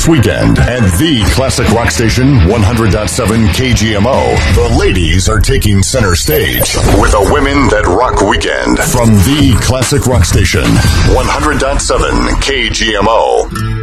this weekend at the Classic Rock Station 100.7 KGMO. The ladies are taking center stage with a Women That Rock weekend from the Classic Rock Station 100.7 KGMO.